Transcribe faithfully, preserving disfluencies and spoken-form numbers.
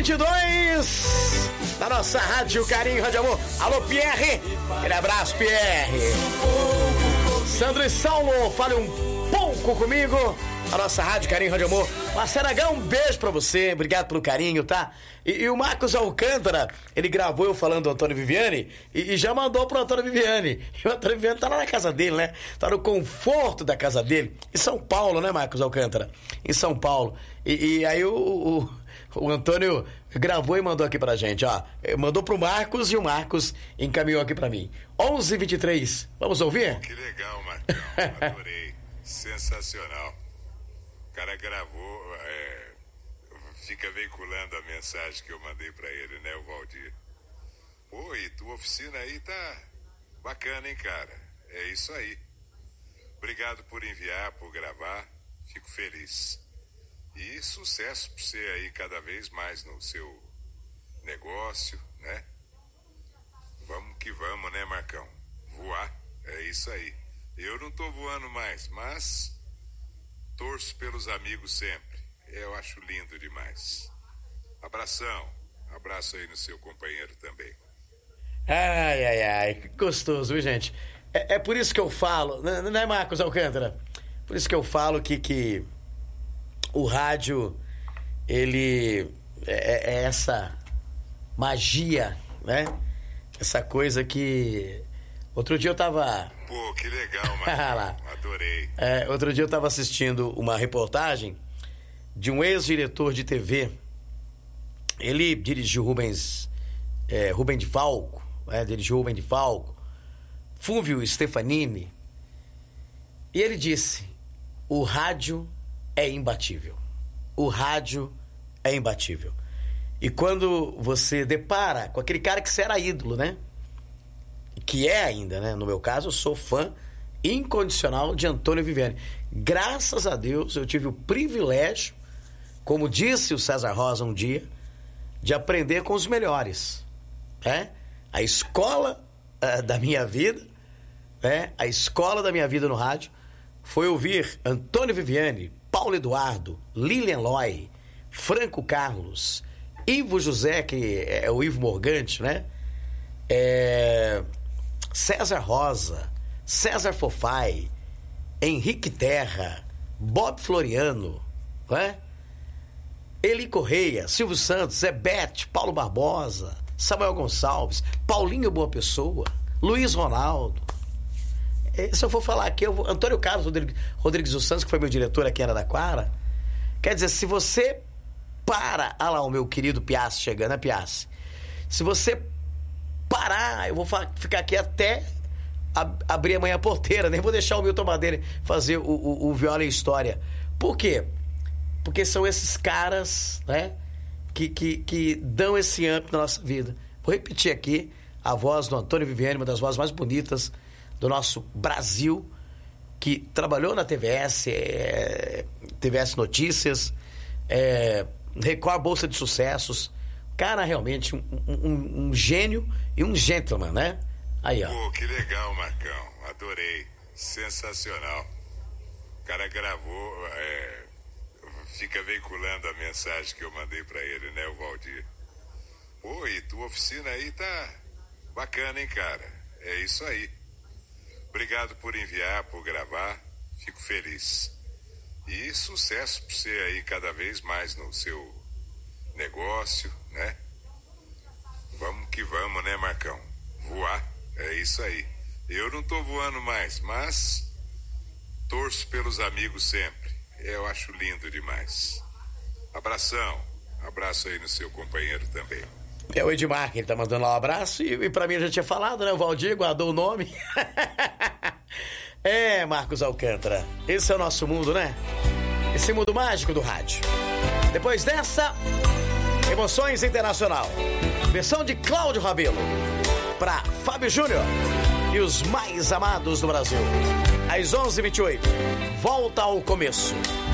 vinte e dois, da nossa Rádio Carinho, Rádio Amor. Alô, Pierre. Aquele abraço, Pierre. Sandro e Saulo, fale um pouco comigo. A nossa Rádio Carinho, Rádio Amor. Marcelo H, um beijo pra você. Obrigado pelo carinho, tá? E, e o Marcos Alcântara, ele gravou eu falando do Antônio Viviani e, e já mandou pro Antônio Viviani. E o Antônio Viviani tá lá na casa dele, né? Tá no conforto da casa dele. Em São Paulo, né, Marcos Alcântara? Em São Paulo. E, e aí o, o, o Antônio gravou e mandou aqui pra gente, ó. Mandou pro Marcos e o Marcos encaminhou aqui pra mim. onze e vinte e três. Vamos ouvir? Que legal, Marcão. Adorei. Sensacional. O cara gravou, é, fica veiculando a mensagem que eu mandei pra ele, né, o Valdir. Pô, e tua oficina aí tá bacana, hein, cara? É isso aí. Obrigado por enviar, por gravar. Fico feliz. E sucesso pra você aí cada vez mais no seu negócio, né? Vamos que vamos, né, Marcão? Voar, é isso aí. Eu não tô voando mais, mas torço pelos amigos sempre. Eu acho lindo demais. Abração. Abraço aí no seu companheiro também. Ai, ai, ai. Que gostoso, viu, gente? É, é por isso que eu falo, não é, Marcos Alcântara? Por isso que eu falo que, que o rádio, ele é, é essa magia, né? Essa coisa que... Outro dia eu tava... Pô, que legal, mano. Adorei. É, outro dia eu tava assistindo uma reportagem de um ex-diretor de T V. Ele dirigiu Rubens... É, Rubem de Falco, né? Dirigiu Rubem de Falco. Fúvio Stefanini. E ele disse: o rádio é imbatível. O rádio é imbatível. E quando você depara com aquele cara que você era ídolo, né? Que é ainda, né? No meu caso, eu sou fã incondicional de Antônio Viviani. Graças a Deus, eu tive o privilégio, como disse o César Rosa um dia, de aprender com os melhores, né? A escola uh, da minha vida, né? A escola da minha vida no rádio foi ouvir Antônio Viviani, Paulo Eduardo, Lilian Loy, Franco Carlos, Ivo José, que é o Ivo Morgante, né? É... César Rosa, César Fofai, Henrique Terra, Bob Floriano, né? Eli Correia, Silvio Santos, Zé Bete, Paulo Barbosa, Samuel Gonçalves, Paulinho Boa Pessoa, Luiz Ronaldo. E, se eu for falar aqui, eu vou... Antônio Carlos Rodrigues, Rodrigues dos Santos, que foi meu diretor aqui em Araraquara. Quer dizer, se você para... Ah lá, o meu querido Piassi chegando, é Piassi. Se você parar, eu vou ficar aqui até ab- abrir amanhã a porteira, nem vou deixar o Milton Madeira fazer o, o, o Viola e História. Por quê? Porque são esses caras, né, que, que, que dão esse up na nossa vida. Vou repetir aqui a voz do Antônio Viviani, uma das vozes mais bonitas do nosso Brasil, que trabalhou na T V S, é, T V S Notícias, é, Record Bolsa de Sucessos. Cara, realmente um, um, um gênio e um gentleman, né? Aí, ó. Pô, que legal, Marcão. Adorei. Sensacional. O cara gravou, é, fica veiculando a mensagem que eu mandei pra ele, né, o Valdir. Pô, e tua oficina aí tá bacana, hein, cara? É isso aí. Obrigado por enviar, por gravar. Fico feliz. E sucesso pra você aí cada vez mais no seu negócio, né? Vamos que vamos, né, Marcão? Voar, é isso aí. Eu não tô voando mais, mas torço pelos amigos sempre. Eu acho lindo demais. Abração. Abraço aí no seu companheiro também. É o Edmar, que ele tá mandando lá um abraço. E, e pra mim, eu já tinha falado, né? O Valdir guardou o nome. É, Marcos Alcântara. Esse é o nosso mundo, né? Esse mundo mágico do rádio. Depois dessa, Emoções Internacional. Versão de Cláudio Rabelo. Pra Fábio Júnior e os mais amados do Brasil. Às onze e vinte e oito. Volta ao começo.